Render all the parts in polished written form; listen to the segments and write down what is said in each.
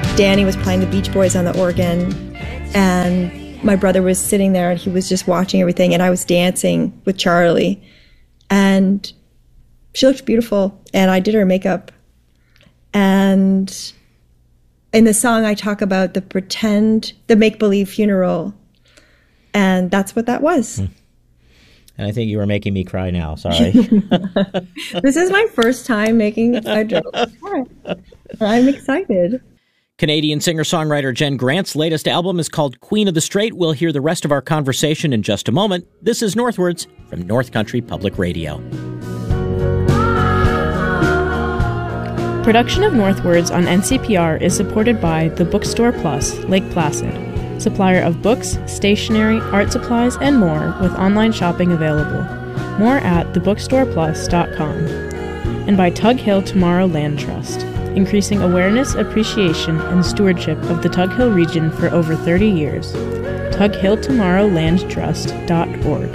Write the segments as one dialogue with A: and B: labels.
A: Danny was playing the Beach Boys on the organ, and my brother was sitting there and he was just watching everything, and I was dancing with Charlie, and she looked beautiful, and I did her makeup. And in the song, I talk about the make-believe funeral, and that's what that was.
B: And I think you were making me cry now. Sorry.
A: This is my first time making a joke. I'm excited.
B: Canadian singer-songwriter Jen Grant's latest album is called Queen of the Strait. We'll hear the rest of our conversation in just a moment. This is Northwards from North Country Public Radio.
C: Production of Northwards on NCPR is supported by The Bookstore Plus, Lake Placid, supplier of books, stationery, art supplies, and more with online shopping available. More at thebookstoreplus.com. And by Tug Hill Tomorrow Land Trust, increasing awareness, appreciation, and stewardship of the Tug Hill region for over 30 years. TugHillTomorrowLandTrust.org.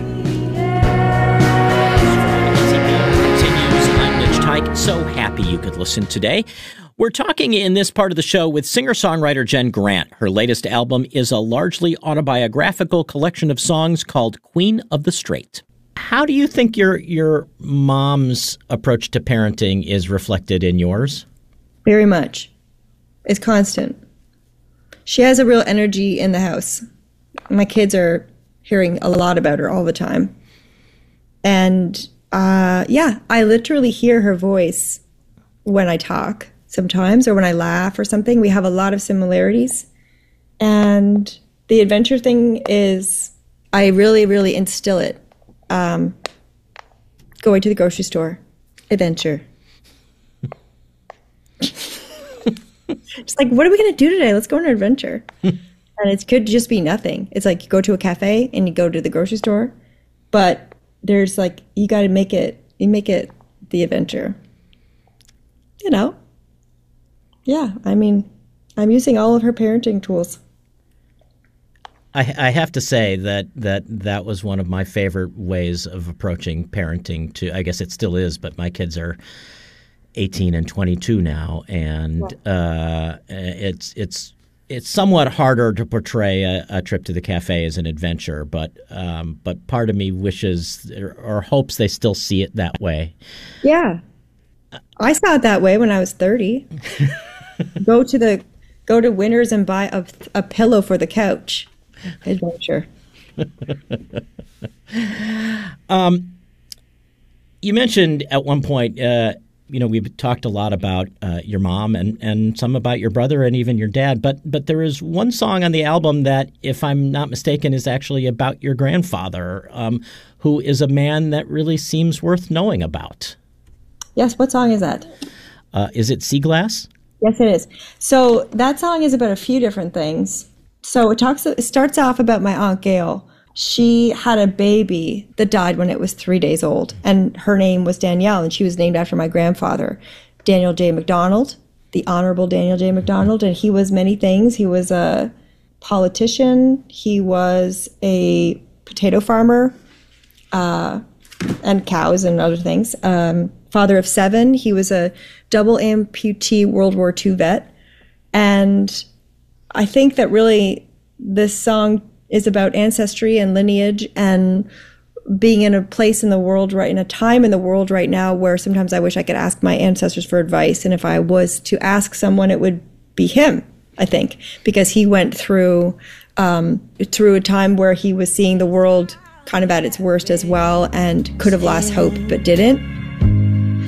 B: I'm Mitch Tyke. So happy you could listen today. We're talking in this part of the show with singer-songwriter Jen Grant. Her latest album is a largely autobiographical collection of songs called Queen of the Strait. How do you think your mom's approach to parenting is reflected in yours?
A: Very much. It's constant. She has a real energy in the house. My kids are hearing a lot about her all the time. And I literally hear her voice when I talk sometimes, or when I laugh or something. We have a lot of similarities. And the adventure thing is, I really, really instill it. Going to the grocery store, adventure. Just like, what are we going to do today? Let's go on an adventure. And it could just be nothing. It's like you go to a cafe and you go to the grocery store, but there's like, you got to make it the adventure. You know? Yeah, I mean, I'm using all of her parenting tools.
B: I have to say that was one of my favorite ways of approaching parenting. I guess it still is, but my kids are 18 and 22 now, and it's somewhat harder to portray a trip to the cafe as an adventure, but part of me wishes or hopes they still see it that way. Yeah,
A: I saw it that way when I was 30. Go to Winners and buy a pillow for the couch. Adventure.
B: You mentioned at one point. We've talked a lot about your mom and some about your brother and even your dad, but there is one song on the album that, if I'm not mistaken, is actually about your grandfather, who is a man that really seems worth knowing about.
A: Yes, what song is that?
B: Is it Sea Glass?
A: Yes, it is. So that song is about a few different things. So it starts off about my Aunt Gail. She had a baby that died when it was 3 days old, and her name was Danielle, and she was named after my grandfather, Daniel J. MacDonald, the Honorable Daniel J. MacDonald, and he was many things. He was a politician, he was a potato farmer, and cows and other things. Father of 7, he was a double amputee World War II vet, and I think that really this song is about ancestry and lineage and being in a place in the world in a time in the world right now where sometimes I wish I could ask my ancestors for advice. And if I was to ask someone, it would be him, I think, because he went through a time where he was seeing the world kind of at its worst as well and could have lost hope but didn't.